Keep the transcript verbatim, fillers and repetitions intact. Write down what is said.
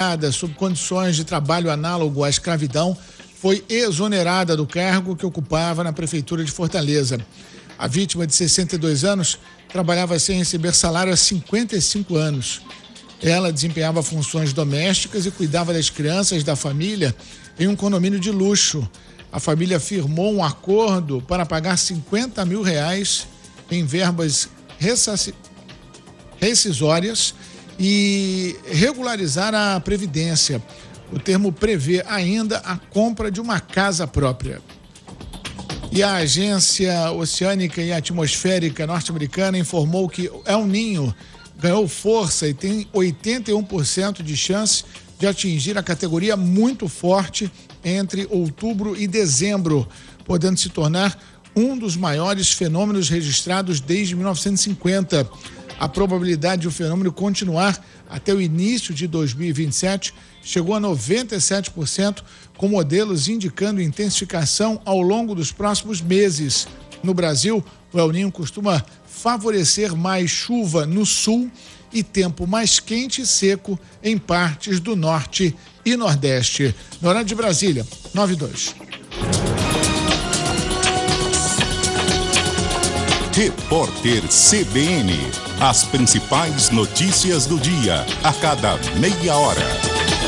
julgada sob condições de trabalho análogo à escravidão, foi exonerada do cargo que ocupava na Prefeitura de Fortaleza. A vítima, de sessenta e dois anos, trabalhava sem receber salário há cinquenta e cinco anos. Ela desempenhava funções domésticas e cuidava das crianças da família em um condomínio de luxo. A família firmou um acordo para pagar cinquenta mil reais em verbas ressaci... rescisórias e regularizar a previdência. O termo prevê ainda a compra de uma casa própria. E a Agência Oceânica e Atmosférica norte-americana informou que El Niño ganhou força e tem oitenta e um por cento de chance de atingir a categoria muito forte entre outubro e dezembro, podendo se tornar um dos maiores fenômenos registrados desde mil novecentos e cinquenta. A probabilidade de o fenômeno continuar até o início de dois mil e vinte e sete chegou a noventa e sete por cento, com modelos indicando intensificação ao longo dos próximos meses. No Brasil, o El Niño costuma favorecer mais chuva no sul e tempo mais quente e seco em partes do norte e nordeste. No horário de Brasília, nove e dois. Repórter C B N. As principais notícias do dia, a cada meia hora.